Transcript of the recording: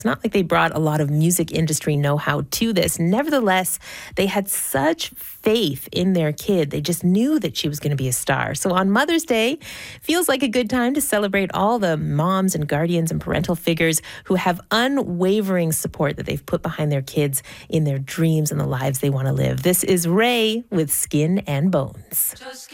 It's not like they brought a lot of music industry know-how to this. Nevertheless, they had such faith in their kid. They just knew that she was going to be a star. So on Mother's Day, feels like a good time to celebrate all the moms and guardians and parental figures who have unwavering support that they've put behind their kids in their dreams and the lives they want to live. This is Ray with Skin and Bones.